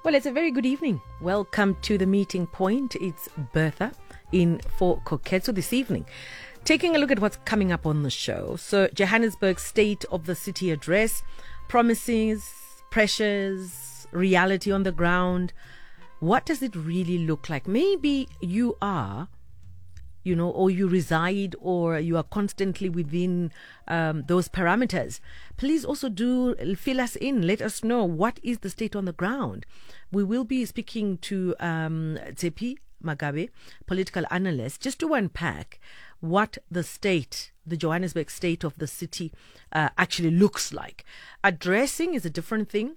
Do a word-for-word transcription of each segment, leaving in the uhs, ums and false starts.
Well, it's a very good evening. Welcome to the meeting point. It's Bertha in for Koketso this evening. Taking a look at what's coming up on the show. So, Johannesburg State of the City Address, promises, pressures, reality on the ground. What does it really look like? Maybe you are, you know, or you reside or you are constantly within um, those parameters. Please also do fill us in. Let us know what is the state on the ground. We will be speaking to um, Tsepi Magabe, political analyst, just to unpack what the state, the Johannesburg state of the city uh, actually looks like. Addressing is a different thing.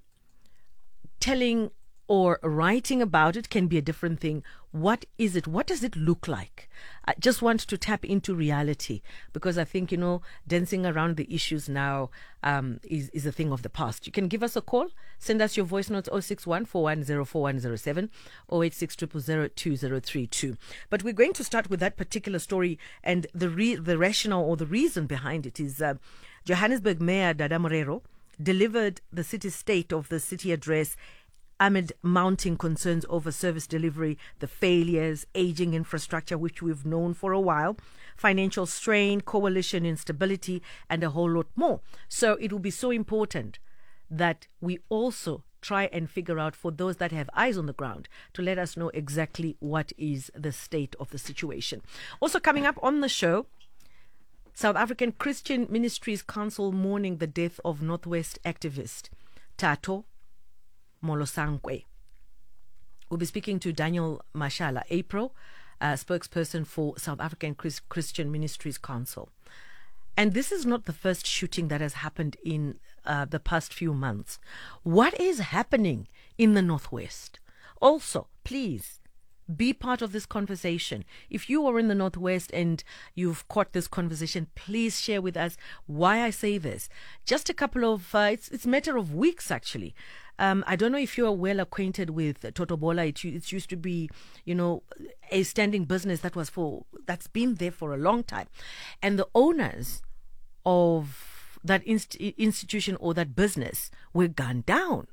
Telling or writing about it can be a different thing. What is it? What does it look like? I just want to tap into reality because I think, you know, dancing around the issues now um, is, is a thing of the past. You can give us a call. Send us your voice notes oh six one, four one zero, four one zero seven, oh eight six, zero zero zero, two zero three two. But we're going to start with that particular story, and the re- the rationale or the reason behind it is uh, Johannesburg Mayor Dada Morero delivered the city state of the city address amid mounting concerns over service delivery, the failures, aging infrastructure, which we've known for a while, financial strain, coalition instability, and a whole lot more. So it will be so important that we also try and figure out, for those that have eyes on the ground, to let us know exactly what is the state of the situation. Also coming up on the show, South African Christian Ministries Council mourning the death of Northwest activist Thato Molosankwe. We'll be speaking to Daniel Mashala, April, uh, spokesperson for South African Chris- Christian Ministries Council. And this is not the first shooting that has happened in uh, the past few months. What is happening in the Northwest? Also, please be part of this conversation. If you are in the Northwest and you've caught this conversation, please share with us why I say this. Just a couple of, uh, it's, it's a matter of weeks actually. Um, I don't know if you are well acquainted with Totobola. It, it used to be, you know, a standing business that was for, that's been there for a long time. And the owners of that inst- institution or that business were gunned down.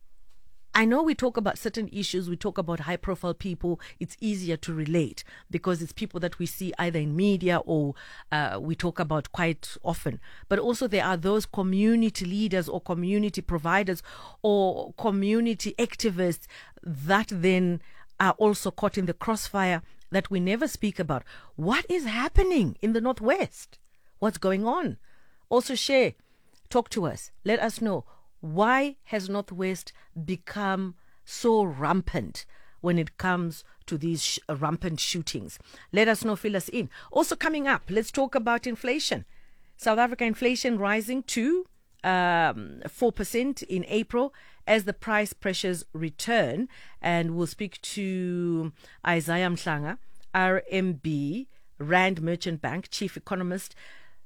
I know we talk about certain issues, we talk about high profile people, it's easier to relate because it's people that we see either in media or uh, we talk about quite often. But also there are those community leaders or community providers or community activists that then are also caught in the crossfire that we never speak about. What is happening in the Northwest? What's going on? Also share, talk to us, let us know. Why has Northwest become so rampant when it comes to these sh- rampant shootings? Let us know, fill us in. Also coming up, let's talk about inflation. South Africa inflation rising to um, four percent in April as the price pressures return. And we'll speak to Isaiah Mhlanga, R M B, Rand Merchant Bank, chief economist,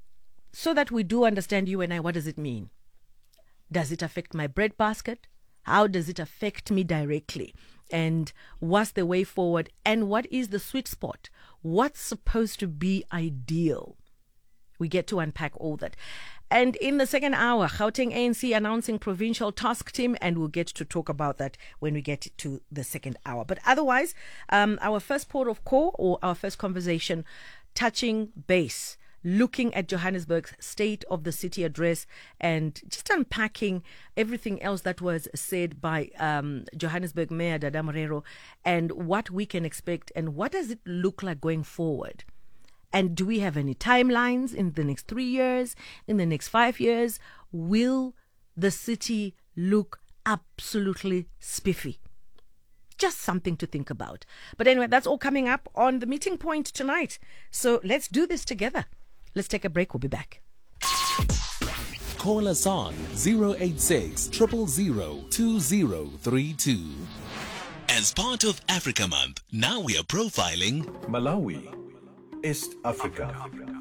so that we do understand, you and I, what does it mean? Does it affect my bread basket? How does it affect me directly? And what's the way forward? And what is the sweet spot? What's supposed to be ideal? We get to unpack all that. And in the second hour, Gauteng A N C announcing provincial task team, and we'll get to talk about that when we get to the second hour. But otherwise, um, our first port of call or our first conversation, touching base, looking at Johannesburg's state of the city address and just unpacking everything else that was said by um, Johannesburg Mayor Dada Morero and what we can expect and what does it look like going forward. And do we have any timelines in the next three years, in the next five years? Will the city look absolutely spiffy? Just something to think about. But anyway, that's all coming up on the meeting point tonight. So let's do this together. Let's take a break. We'll be back. Call us on zero eight six, zero zero zero, two zero three two. As part of Africa Month, now we are profiling Malawi, East Africa.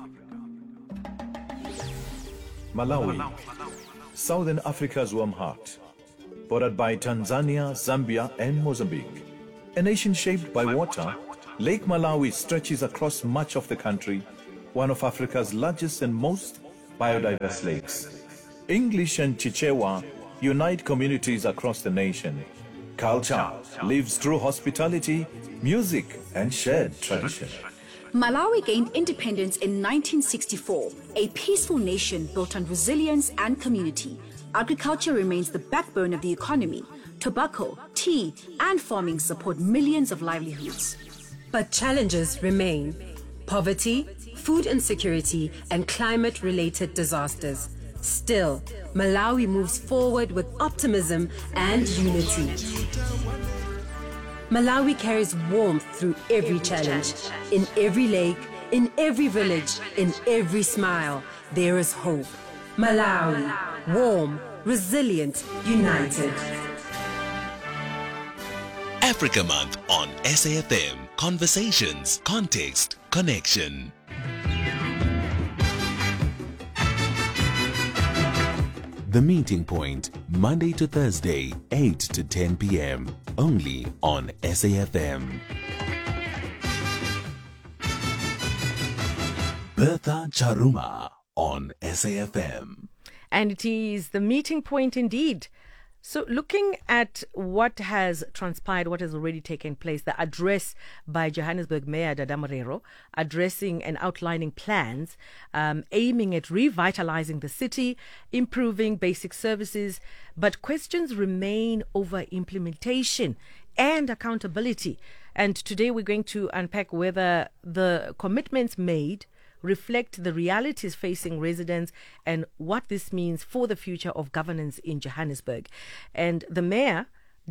Malawi, Southern Africa's warm heart, bordered by Tanzania, Zambia, and Mozambique. A nation shaped by water, Lake Malawi stretches across much of the country, one of Africa's largest and most biodiverse lakes. English and Chichewa unite communities across the nation. Culture lives through hospitality, music, and shared tradition. Malawi gained independence in nineteen sixty-four, a peaceful nation built on resilience and community. Agriculture remains the backbone of the economy. Tobacco, tea, and farming support millions of livelihoods. But challenges remain: poverty, food insecurity, and climate-related disasters. Still, Malawi moves forward with optimism and unity. Malawi carries warmth through every challenge. In every lake, in every village, in every smile, there is hope. Malawi, warm, resilient, united. Africa Month on S A F M. Conversations, context, connection. The Meeting Point, Monday to Thursday, eight to ten p.m. Only on S A F M. Bertha Charuma on S A F M. And it is the meeting point indeed. So looking at what has transpired, what has already taken place, the address by Johannesburg Mayor Dada Morero, addressing and outlining plans um, aiming at revitalizing the city, improving basic services, but questions remain over implementation and accountability. And today we're going to unpack whether the commitments made reflect the realities facing residents and what this means for the future of governance in Johannesburg. And the mayor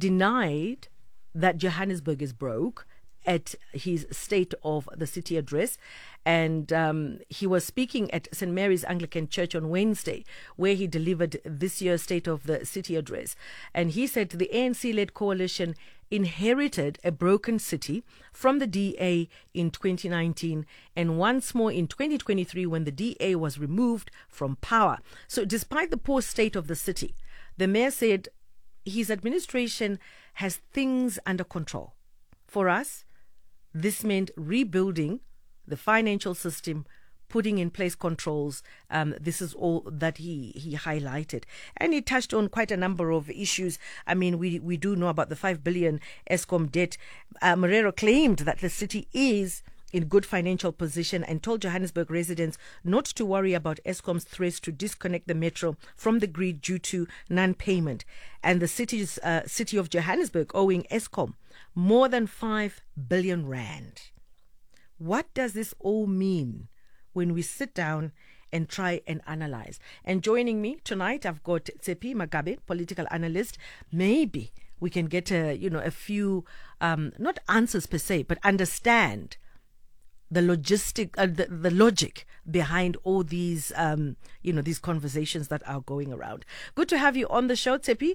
denied that Johannesburg is broke at his State of the City address. And um, he was speaking at Saint Mary's Anglican Church on Wednesday, where he delivered this year's State of the City address. And he said the A N C-led coalition inherited a broken city from the D A in twenty nineteen and once more in twenty twenty-three when the D A was removed from power. So despite the poor state of the city, the mayor said his administration has things under control. For us, this meant rebuilding the financial system, putting in place controls. Um, this is all that he, he highlighted. And he touched on quite a number of issues. I mean, we, we do know about the five billion Eskom debt. Uh, Morero claimed that the city is in good financial position and told Johannesburg residents not to worry about Eskom's threats to disconnect the metro from the grid due to non-payment. And the city's uh, city of Johannesburg owing Eskom more than five billion rand. What does this all mean when we sit down and try and analyze? And joining me tonight, I've got Tshepi Magabe, political analyst. Maybe we can get a, you know, a few, um, not answers per se, but understand the logistic, uh, the, the logic behind all these, um, you know, these conversations that are going around. Good to have you on the show, Tshepi.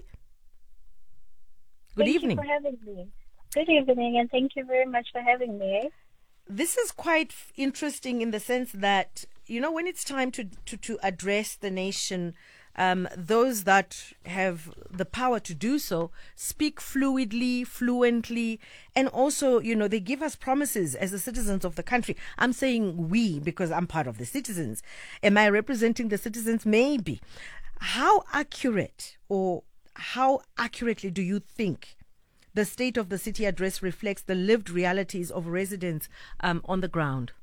Good thank evening. Thank you for having me. Good evening, and thank you very much for having me. This is quite interesting in the sense that, you know, when it's time to, to, to address the nation, um, those that have the power to do so speak fluidly, fluently, and also, you know, they give us promises as the citizens of the country. I'm saying we because I'm part of the citizens. Am I representing the citizens? Maybe. How accurate or how accurately do you think the State of the City address reflects the lived realities of residents um, on the ground?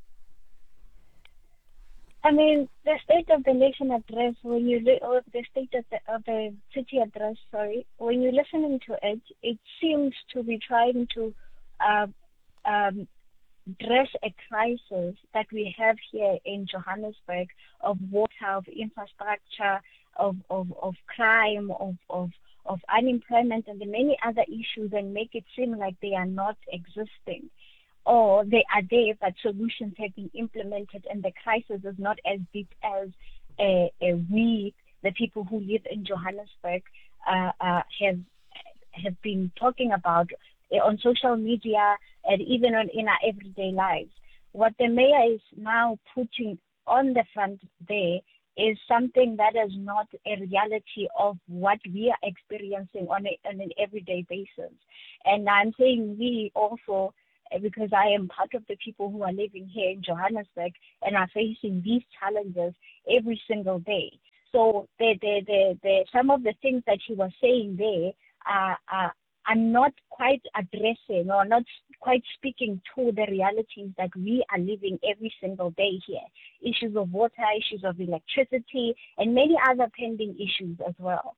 I mean, the State of the Nation address, when you li- or the State of the, of the City address, sorry, when you're listening to it, it seems to be trying to uh, um, address a crisis that we have here in Johannesburg of water, of infrastructure, of of, of crime, of of of unemployment and the many other issues, and make it seem like they are not existing, or they are there but solutions have been implemented and the crisis is not as deep as uh, uh, we, the people who live in Johannesburg, uh, uh, have have been talking about uh, on social media and even on, in our everyday lives. What the mayor is now putting on the front there is something that is not a reality of what we are experiencing on, a, on an everyday basis. And I'm saying we also, because I am part of the people who are living here in Johannesburg and are facing these challenges every single day. So the, the, the, the, some of the things that he was saying there are, are, are not quite addressing or not quite speaking to the realities that we are living every single day here. Issues of water, issues of electricity, and many other pending issues as well.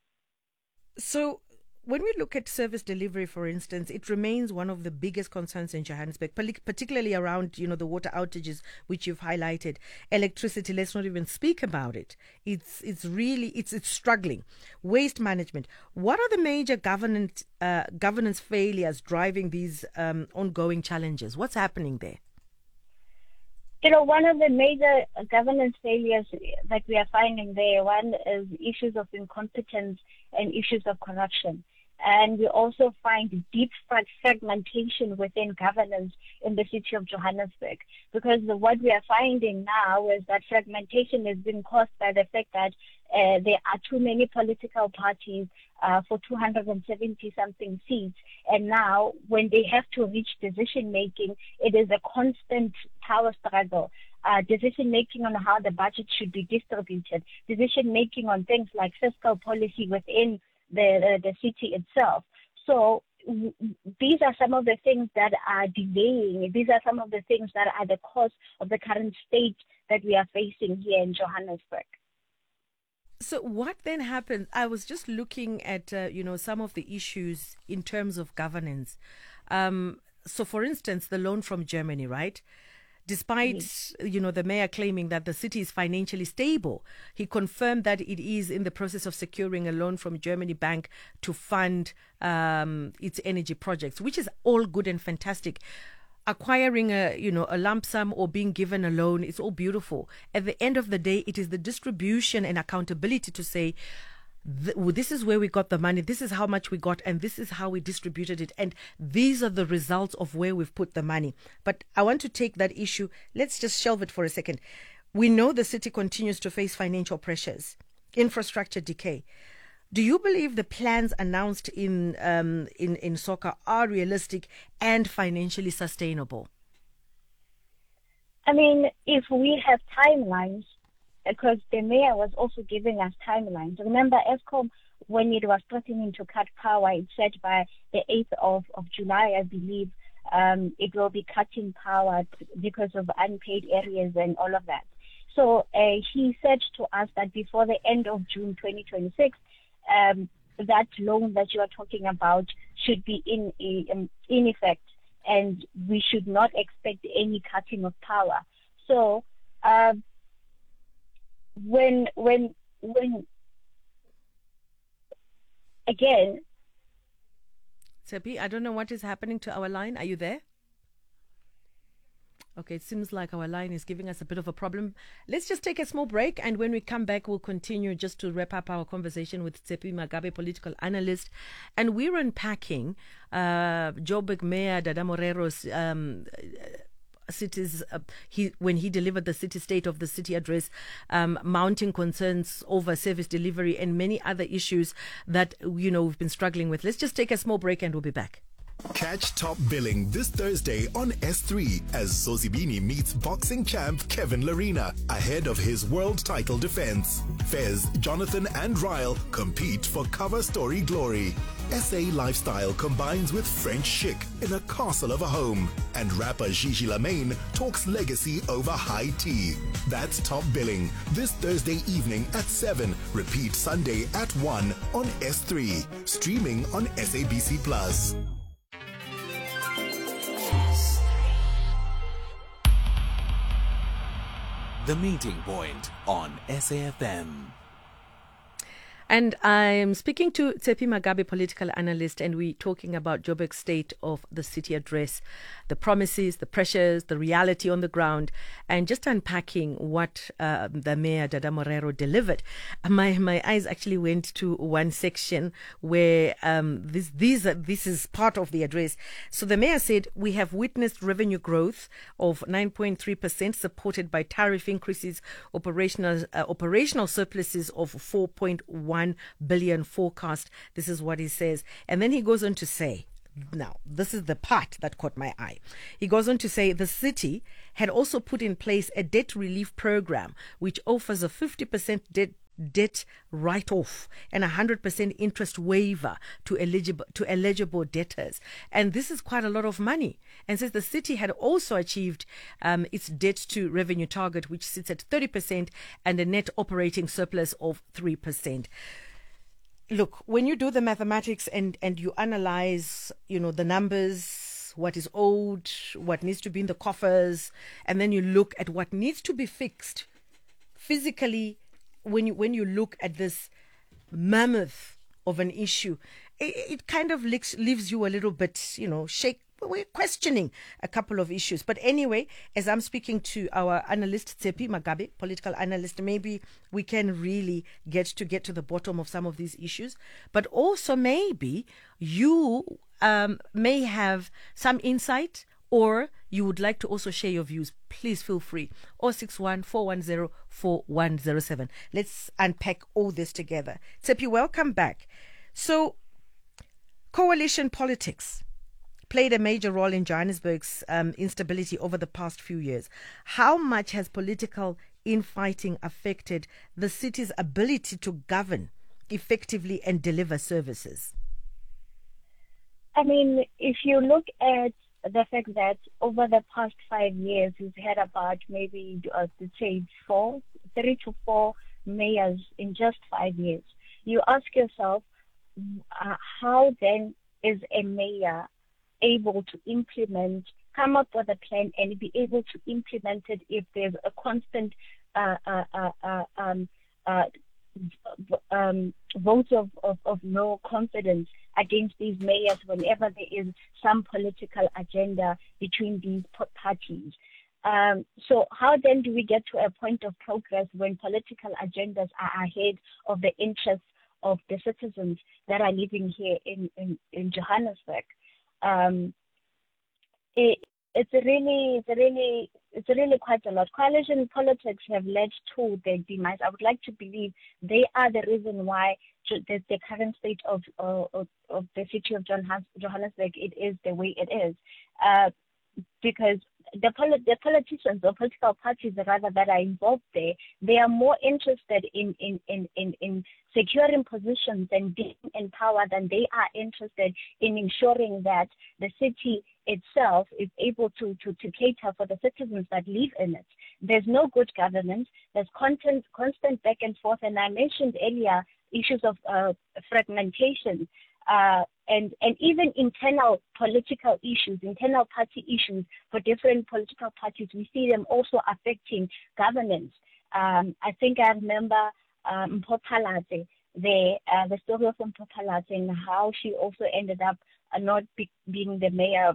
So when we look at service delivery, for instance, it remains one of the biggest concerns in Johannesburg, particularly around, you know, the water outages, which you've highlighted. Electricity, let's not even speak about it. It's it's really, it's it's struggling. Waste management. What are the major governance, uh, governance failures driving these um, ongoing challenges? What's happening there? You know, one of the major governance failures that we are finding there, one is issues of incompetence and issues of corruption. And we also find deep fragmentation within governance in the city of Johannesburg, because the, what we are finding now is that fragmentation is being caused by the fact that uh, there are too many political parties uh, for two hundred seventy something seats. And now when they have to reach decision making, it is a constant power struggle. Uh, decision making on how the budget should be distributed, decision making on things like fiscal policy within the, the, the city itself. So w- these are some of the things that are delaying. These are some of the things that are the cause of the current state that we are facing here in Johannesburg. So what then happens? I was just looking at, uh, you know, some of the issues in terms of governance. Um, so, for instance, the loan from Germany, right? Despite, mm-hmm. you know, the mayor claiming that the city is financially stable, he confirmed that it is in the process of securing a loan from Germany Bank to fund um, its energy projects, which is all good and fantastic. Acquiring a, you know, a lump sum or being given a loan, it's all beautiful. At the end of the day, it is the distribution and accountability to say, this is where we got the money, this is how much we got, and this is how we distributed it, and these are the results of where we've put the money. But I want to take that issue, let's just shelve it for a second. We know the city continues to face financial pressures, infrastructure decay. Do you believe the plans announced in um, in, in SOCA are realistic and financially sustainable? I mean, if we have timelines, because the mayor was also giving us timelines. Remember, Eskom, when it was threatening to cut power, it said by the eighth of, of July, I believe, um, it will be cutting power because of unpaid areas and all of that. So uh, he said to us that before the end of June twenty twenty-six, um, that loan that you are talking about should be in, in, in effect, and we should not expect any cutting of power. So, uh, When, when, when, again. Tshepi, I don't know what is happening to our line. Are you there? Okay, it seems like our line is giving us a bit of a problem. Let's just take a small break, and when we come back, we'll continue just to wrap up our conversation with Tshepi Magabe, political analyst. And we're unpacking uh, Joburg Mayor Dada Morero's um, cities uh, he when he delivered the city state of the city address, um, mounting concerns over service delivery and many other issues that, you know, we've been struggling with. Let's just take a small break and we'll be back. Catch Top Billing this Thursday on S three as Zozibini meets boxing champ Kevin Larina ahead of his world title defense. Fez, Jonathan and Ryle compete for cover story glory. S A lifestyle combines with French chic in a castle of a home. And rapper Gigi Lamaine talks legacy over high tea. That's Top Billing this Thursday evening at seven. Repeat Sunday at one on S three. Streaming on S A B C Plus. The Meeting Point on S A F M. And I'm speaking to Tshepi Magabe, political analyst, and we're talking about Joburg's state of the city address, the promises, the pressures, the reality on the ground, and just unpacking what uh, the Mayor Dada Morero delivered. My my eyes actually went to one section where um, this these are, this is part of the address. So the Mayor said, we have witnessed revenue growth of nine point three percent supported by tariff increases, operational uh, operational surpluses of four point one billion forecast. This is what he says. And then he goes on to say, now, this is the part that caught my eye. He goes on to say the city had also put in place a debt relief program which offers a fifty percent debt debt write-off and a one hundred percent interest waiver to eligible to eligible debtors. And this is quite a lot of money. And since the city had also achieved um, its debt to revenue target, which sits at thirty percent, and a net operating surplus of three percent. Look, when you do the mathematics and, and you analyze, you know, the numbers, what is owed, what needs to be in the coffers, and then you look at what needs to be fixed physically, when you when you look at this mammoth of an issue, it, it kind of leaves, leaves you a little bit, you know, shake. We're questioning a couple of issues. But anyway, as I'm speaking to our analyst, Tshepi Magabe, political analyst, maybe we can really get to get to the bottom of some of these issues. But also maybe you um, may have some insight, or you would like to also share your views. Please feel free. zero six one, four one zero, four one zero seven. Let's unpack all this together. Tshepi, welcome back. So, coalition politics played a major role in Johannesburg's um, instability over the past few years. How much has political infighting affected the city's ability to govern effectively and deliver services? I mean, if you look at the fact that over the past five years, we've had about maybe, uh, let's say, four, three to four mayors in just five years, you ask yourself, uh, how then is a mayor able to implement, come up with a plan and be able to implement it if there's a constant uh, uh, uh, uh, um, uh, um, vote of, of, of no confidence against these mayors whenever there is some political agenda between these parties. Um, so how then do we get to a point of progress when political agendas are ahead of the interests of the citizens that are living here in, in, in Johannesburg? Um, it, it's really, it's really, it's really quite a lot. Coalition politics have led to their demise. I would like to believe they are the reason why the, the current state of, of of the city of Johannesburg it is the way it is, uh, because the, poli- the politicians or political parties rather that are involved there, they are more interested in in, in, in, in securing positions and being in power than they are interested in ensuring that the city itself is able to, to, to cater for the citizens that live in it. There's no good governance. There's constant, constant back and forth. And I mentioned earlier issues of uh, fragmentation. Uh, and, and even internal political issues, internal party issues for different political parties, we see them also affecting governance. Um, I think I remember um, Mpho Phalatse, the, uh, the story of Mpho Phalatse and how she also ended up uh, not be, being the mayor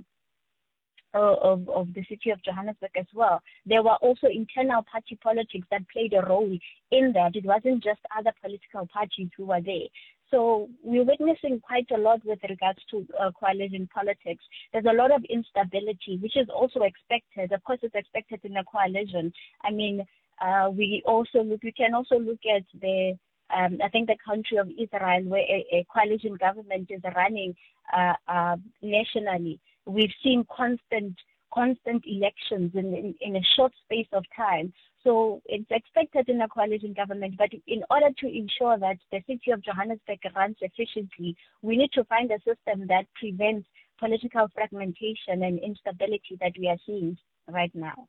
Of, of the city of Johannesburg as well. There were also internal party politics that played a role in that. It wasn't just other political parties who were there. So we're witnessing quite a lot with regards to uh, coalition politics. There's a lot of instability, which is also expected. Of course, it's expected in a coalition. I mean, uh, we also look, we can also look at the, um, I think the country of Israel, where a, a coalition government is running uh, uh, nationally. We've seen constant, constant elections in, in, in a short space of time. So it's expected in a coalition government, but in order to ensure that the city of Johannesburg runs efficiently, we need to find a system that prevents political fragmentation and instability that we are seeing right now.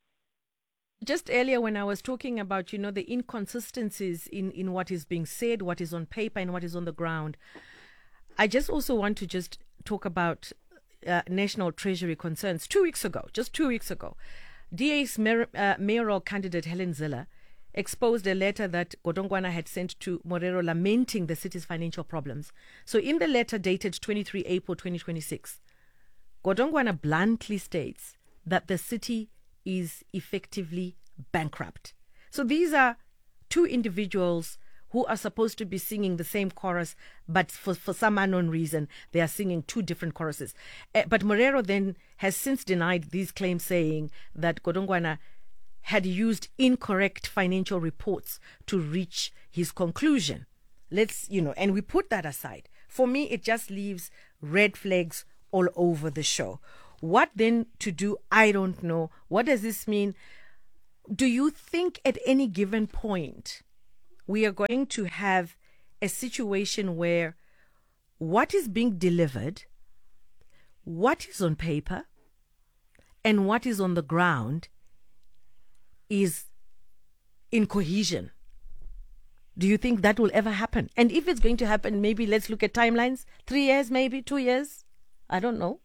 Just earlier when I was talking about, you know, the inconsistencies in, in what is being said, what is on paper and what is on the ground, I just also want to just talk about uh, National Treasury concerns. Two weeks ago, just two weeks ago, D A's mayor, uh, mayoral candidate Helen Zille exposed a letter that Godongwana had sent to Morero lamenting the city's financial problems. So in the letter dated twenty-third of April twenty twenty-six, Godongwana bluntly states that the city is effectively bankrupt. So these are two individuals who are supposed to be singing the same chorus, but for, for some unknown reason, they are singing two different choruses. Uh, but Morero then has since denied these claims, saying that Godongwana had used incorrect financial reports to reach his conclusion. Let's, you know, and we put that aside. For me, it just leaves red flags all over the show. What then to do? I don't know. What does this mean? Do you think at any given point we are going to have a situation where what is being delivered, what is on paper, and what is on the ground is in cohesion. Do you think that will ever happen? And if it's going to happen, maybe let's look at timelines. Three years, maybe two years. I don't know.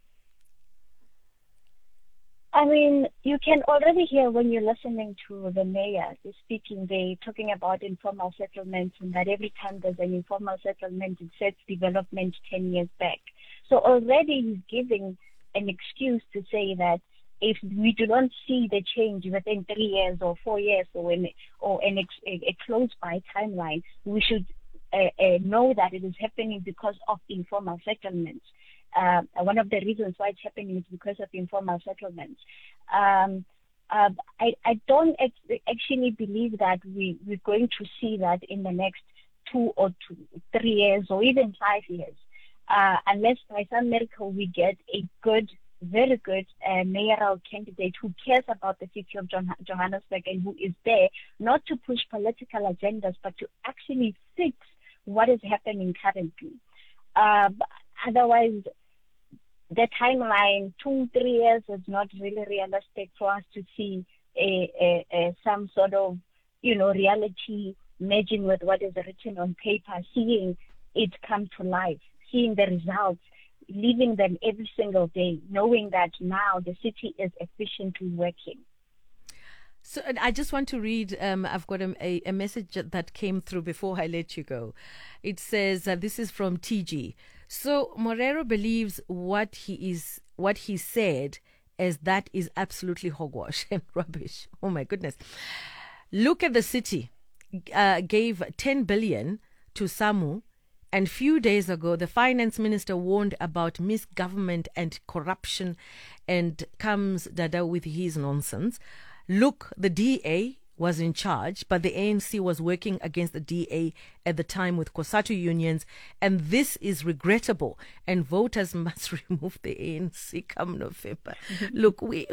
I mean, you can already hear when you're listening to the mayor speaking, they talking about informal settlements, and that every time there's an informal settlement, it sets development ten years back. So already he's giving an excuse to say that if we do not see the change within three years or four years or, in, or an ex, a, a close-by timeline, we should uh, uh, know that it is happening because of informal settlements. Uh, one of the reasons why it's happening is because of informal settlements. Um, uh, I, I don't ex- actually believe that we, we're going to see that in the next two or two, three years or even five years, uh, unless by some miracle we get a good, very good uh, mayoral candidate who cares about the city of Johannesburg and who is there not to push political agendas, but to actually fix what is happening currently. Uh, otherwise, the timeline, two, three years, is not really realistic for us to see a, a, a, some sort of, you know, reality merging with what is written on paper, seeing it come to life, seeing the results, living them every single day, knowing that now the city is efficiently working. So I just want to read, um, I've got a, a message that came through before I let you go. It says, uh, this is from T G. So Morero believes what he is, what he said, as that is absolutely hogwash and rubbish. Oh my goodness. Look at the city, uh, gave ten billion to SAMU, and few days ago, the finance minister warned about misgovernment and corruption, and comes Dada with his nonsense. Look, the D A was in charge, but the A N C was working against the D A at the time with COSATU unions, and this is regrettable, and voters must remove the A N C come November. Look, we,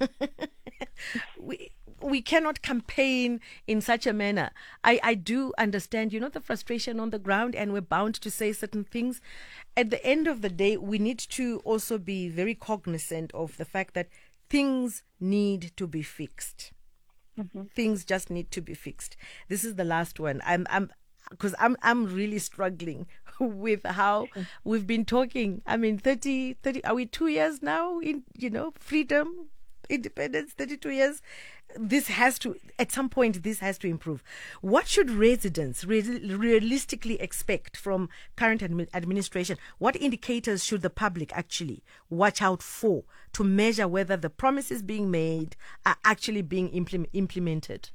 we we cannot campaign in such a manner. I, I do understand, you know, the frustration on the ground, and we're bound to say certain things. At the end of the day, we need to also be very cognizant of the fact that things need to be fixed. Mm-hmm. Things just need to be fixed. This is the last one. I'm, I'm, because I'm, I'm really struggling with how we've been talking. I mean, thirty, thirty. Are we two years now in, you know, freedom, independence? thirty-two years. This has to, at some point, this has to improve. What should residents re- realistically expect from current admi- administration? What indicators should the public actually watch out for to measure whether the promises being made are actually being implement- implemented?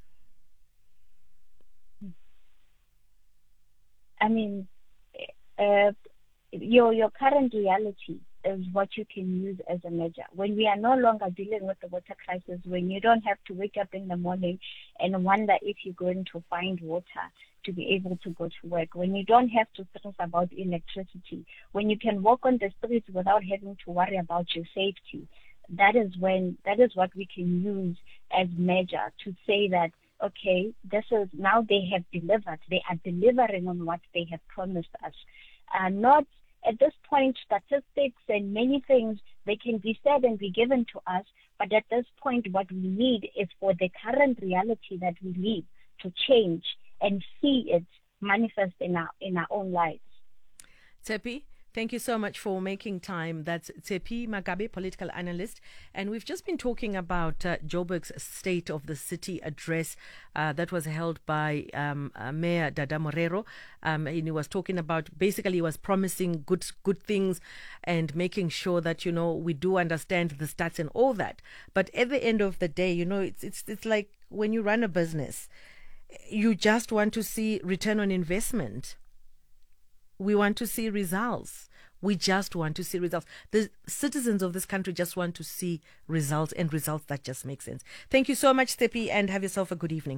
I mean, uh, your your current reality is what you can use as a measure. When we are no longer dealing with the water crisis, when you don't have to wake up in the morning and wonder if you're going to find water to be able to go to work, when you don't have to stress about electricity, when you can walk on the streets without having to worry about your safety, that is when that is what we can use as measure to say that, okay, this is now they have delivered. They are delivering on what they have promised us. Uh, not at this point, statistics and many things, they can be said and be given to us, but at this point, what we need is for the current reality that we live to change and see it manifest in our in our own lives. Tshepi, thank you so much for making time. That's Tshepi Magabe, political analyst. And we've just been talking about uh, Joburg's State of the City address uh, that was held by um, uh, Mayor Dada Morero. Um, and he was talking about, basically he was promising good good things and making sure that, you know, we do understand the stats and all that. But at the end of the day, you know, it's it's it's like when you run a business, you just want to see return on investment. We want to see results. We just want to see results. The citizens of this country just want to see results, and results that just make sense. Thank you so much, Tshepi, and have yourself a good evening.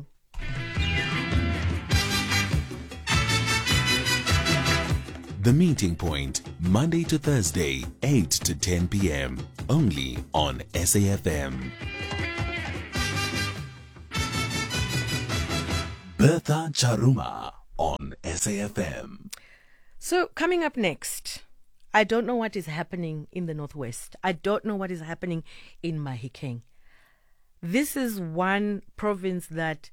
The Meeting Point, Monday to Thursday, eight to ten p.m. Only on S A F M. Bertha Charuma on S A F M. So, coming up next, I don't know what is happening in the Northwest. I don't know what is happening in Mahikeng. This is one province that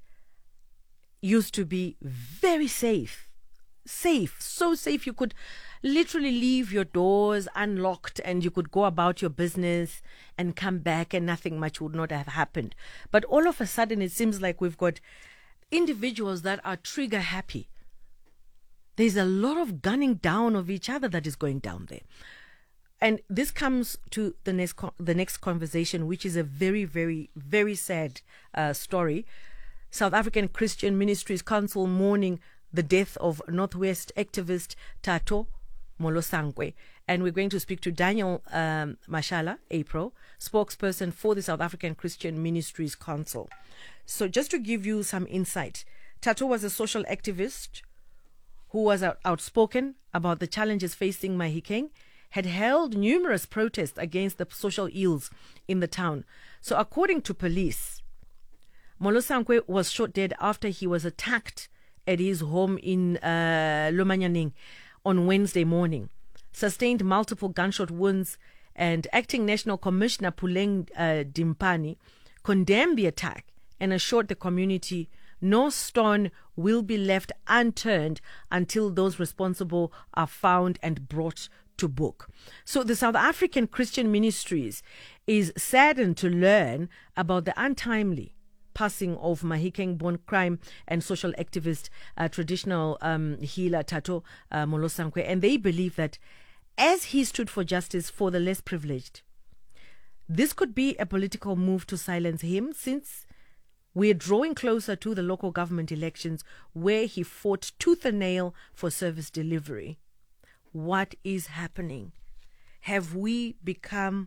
used to be very safe. Safe, so safe. You could literally leave your doors unlocked and you could go about your business and come back and nothing much would not have happened. But all of a sudden, it seems like we've got individuals that are trigger happy. There's a lot of gunning down of each other that is going down there. And this comes to the next the next conversation, which is a very, very, very sad uh, story. South African Christian Ministries Council mourning the death of Northwest activist Thato Molosankwe. And we're going to speak to Daniel um, Mashala, April, spokesperson for the South African Christian Ministries Council. So just to give you some insight, Thato was a social activist who was out- outspoken about the challenges facing Mahikeng, had held numerous protests against the social ills in the town. So according to police, Molosankwe was shot dead after he was attacked at his home in uh, Lomanyaneng on Wednesday morning, sustained multiple gunshot wounds, and Acting National Commissioner Puleng uh, Dimpani condemned the attack and assured the community no stone will be left unturned until those responsible are found and brought to book. So the South African Christian Ministries is saddened to learn about the untimely passing of Mahikeng-born crime and social activist, uh, traditional um, healer Thato uh, Molosankwe, and they believe that as he stood for justice for the less privileged, this could be a political move to silence him, since we're drawing closer to the local government elections where he fought tooth and nail for service delivery. What is happening? Have we become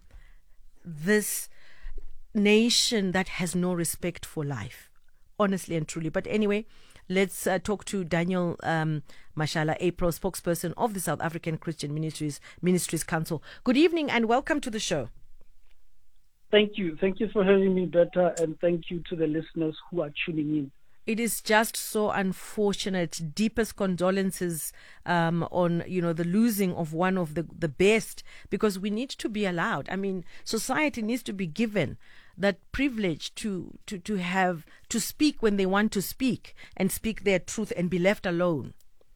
this nation that has no respect for life? Honestly and truly. But anyway, let's uh, talk to Daniel um, Mashala, April, spokesperson of the South African Christian Ministries Ministries Council. Good evening and welcome to the show. Thank you. Thank you for having me, Bertha, and thank you to the listeners who are tuning in. It is just so unfortunate. Deepest condolences um, on, you know, the losing of one of the, the best, because we need to be allowed. I mean, society needs to be given that privilege to, to, to have, to speak when they want to speak and speak their truth and be left alone.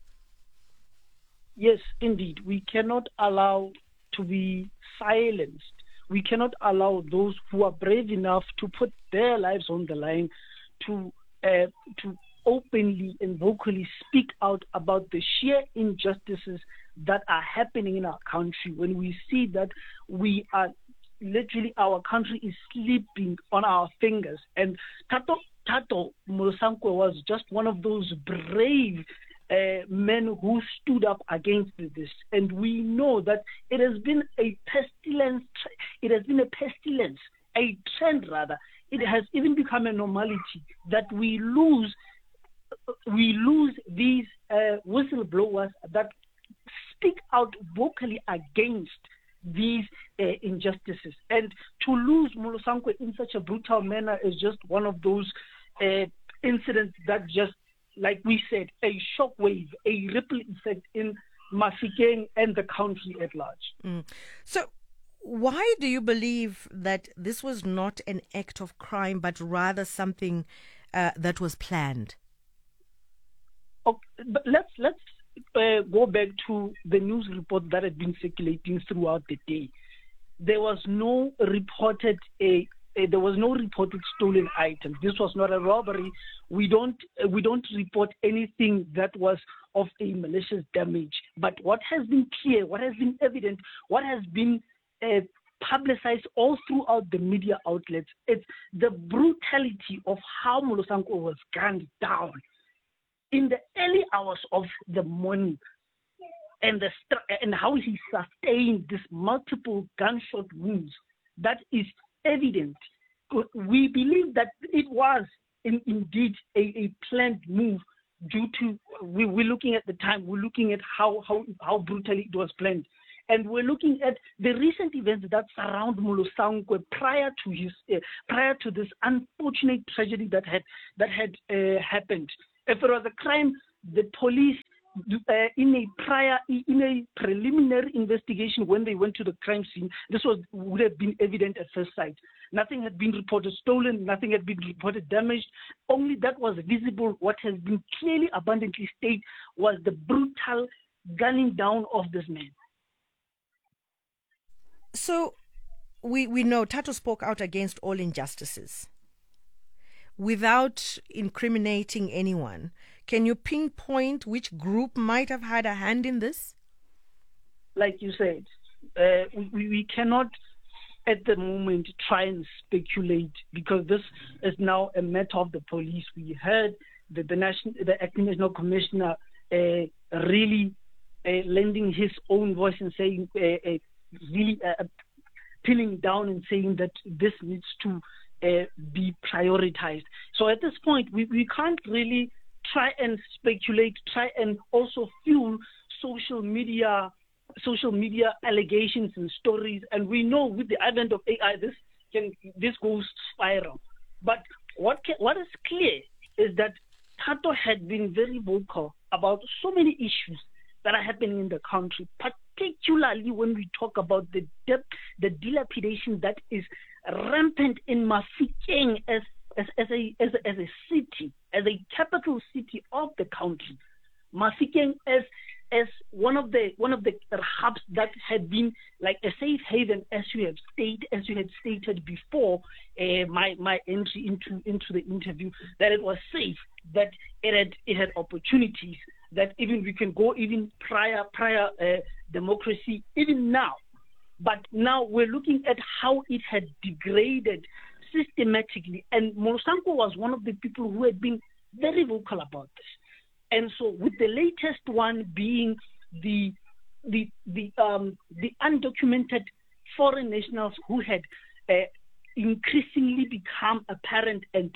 Yes, indeed. We cannot allow to be silenced. We cannot allow those who are brave enough to put their lives on the line to uh, to openly and vocally speak out about the sheer injustices that are happening in our country. When we see that we are literally, our country is sleeping on our fingers. And Thato, Thato Molosankwe was just one of those brave Uh, men who stood up against this, and we know that it has been a pestilence. It has been a pestilence, a trend rather. It has even become a normality that we lose, we lose these uh, whistleblowers that speak out vocally against these uh, injustices. And to lose Molosankwe in such a brutal manner is just one of those uh, incidents that just, like we said, a shockwave, a ripple effect in Mahikeng and the country at large. Mm. So why do you believe that this was not an act of crime, but rather something uh, that was planned? Okay, but let's let's uh, go back to the news report that had been circulating throughout the day. There was no reported a Uh, there was no reported stolen items. This was not a robbery. We don't uh, we don't report anything that was of a malicious damage. But what has been clear, what has been evident, what has been uh, publicized all throughout the media outlets, it's the brutality of how Molosankwe was gunned down in the early hours of the morning, and the and how he sustained these multiple gunshot wounds. That is evident. We believe that it was in, indeed a, a planned move due to, we, we're looking at the time, we're looking at how, how, how brutally it was planned. And we're looking at the recent events that surround Molosankwe prior to his, uh, prior to this unfortunate tragedy that had, that had uh, happened. If it was a crime, the police, uh, in a prior, in a preliminary investigation, when they went to the crime scene, this was would have been evident at first sight. Nothing had been reported stolen, nothing had been reported damaged. Only that was visible. What has been clearly, abundantly stated was the brutal gunning down of this man. So, we, we know Thato spoke out against all injustices. Without incriminating anyone, can you pinpoint which group might have had a hand in this? Like you said, uh, we, we cannot at the moment try and speculate, because this is now a matter of the police. We heard that the national, the acting national commissioner uh, really uh, lending his own voice and saying, uh, uh, really uh, pinning down and saying that this needs to uh, be prioritized. So at this point, we, we can't really try and speculate, try and also fuel social media social media allegations and stories. And we know with the advent of A I, this can this goes spiral. But what can, what is clear is that Thato had been very vocal about so many issues that are happening in the country, particularly when we talk about the depth, the dilapidation that is rampant in Mafikeng as as, as a as a as a city, as a capital city of the country. Mafikeng as as one of the one of the hubs that had been like a safe haven, as you have stated, as you had stated before uh, my my entry into into the interview, that it was safe, that it had it had opportunities, that even we can go even prior prior uh, democracy, even now. But now we're looking at how it had degraded systematically, and Molosango was one of the people who had been very vocal about this. And so, with the latest one being the the the um, the undocumented foreign nationals who had uh, increasingly become apparent and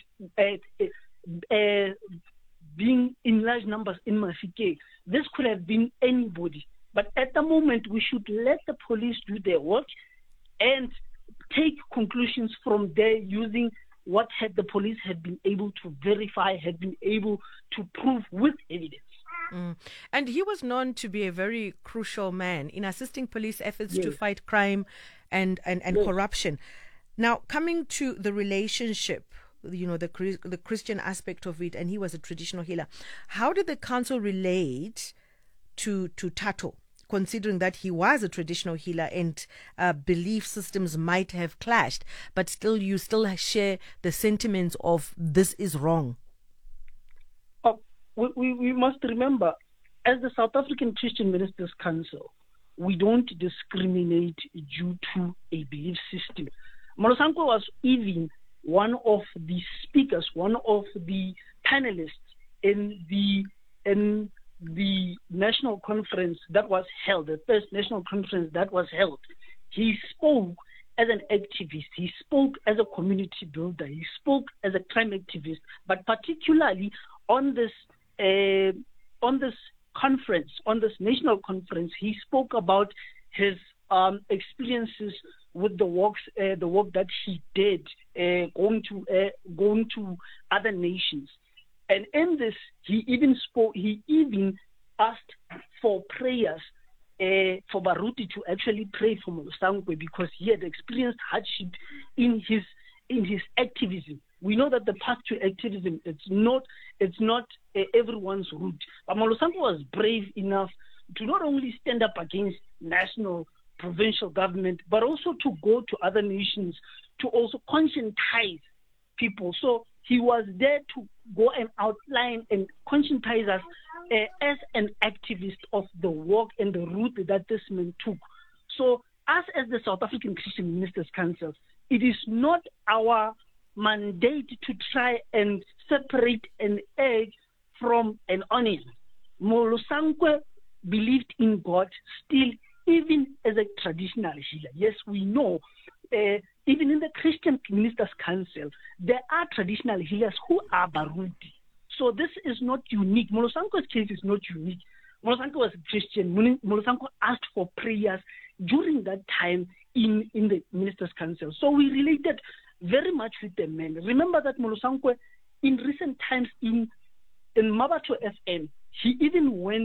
uh, uh, being in large numbers in Mafikeng, this could have been anybody. But at the moment, we should let the police do their work and take conclusions from there using what had the police had been able to verify, had been able to prove with evidence. Mm. And he was known to be a very crucial man in assisting police efforts yes. to fight crime and, and, and yes. corruption. Now, coming to the relationship, you know, the the Christian aspect of it, and he was a traditional healer. How did the council relate to, to Thato, considering that he was a traditional healer and uh, belief systems might have clashed, but still you still share the sentiments of this is wrong? Oh, we, we, we must remember, as the South African Christian Ministers' Council, we don't discriminate due to a belief system. Molosango was even one of the speakers, one of the panelists in the in the national conference that was held, the first national conference that was held. He spoke as an activist, he spoke as a community builder, he spoke as a crime activist, but particularly on this uh, on this conference, on this national conference, he spoke about his um, experiences with the works, uh, the work that he did, uh, going to uh, going to other nations. And in this, he even spoke. He even asked for prayers uh, for Baruti to actually pray for Molosango because he had experienced hardship in his in his activism. We know that the path to activism it's not it's not uh, everyone's route. But Molosango was brave enough to not only stand up against national, provincial government, but also to go to other nations to also conscientize people. So he was there to go and outline and conscientize us uh, as an activist of the work and the route that this man took. So us as the South African Christian Ministers' Council, it is not our mandate to try and separate an egg from an onion. Molosango believed in God still, even as a traditional healer. Yes, we know uh, even in the Christian Ministers' Council, there are traditional healers who are Baruti. So this is not unique. Molosango's case is not unique. Molosango was a Christian. Molosango asked for prayers during that time in, in the Ministers' Council. So we related very much with the men. Remember that Molosango, in recent times, in in Mmabatho F M, he even went